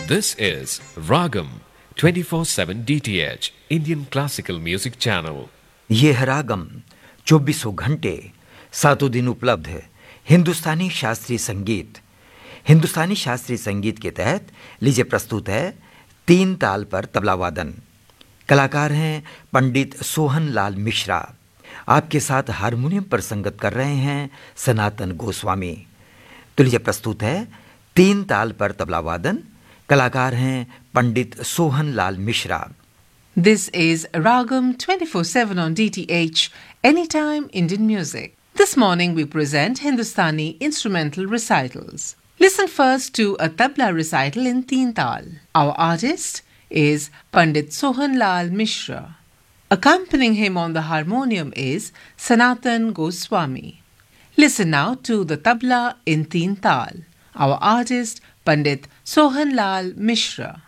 This is Ragam 24/7 DTH Indian Classical Music Channel. ये है रागम 2400 घंटे 7 दिन उपलब्ध है हिंदुस्तानी शास्त्रीय संगीत। हिंदुस्तानी शास्त्रीय संगीत के तहत लीजिए प्रस्तुत है 3 ताल पर तबला वादन। कलाकार हैं पंडित सोहन लाल मिश्रा। आपके साथ हारमोनियम पर संगत कर रहे हैं सनातन गोस्वामी। तो लीजिए प्रस्तुत है 3 ताल पर तबला वादन। कलाकार हैं पंडित Sohan Lal Mishra. This is Ragam 24/7 on DTH, Anytime Indian Music. This morning we present Hindustani instrumental recitals. Listen first to a tabla recital in Teen Tal. Our artist is Pandit Sohan Lal Mishra. Accompanying him on the harmonium is Sanatan Goswami. Listen now to the tabla in Teen Tal. Our artist Pandit Sohan Lal Mishra.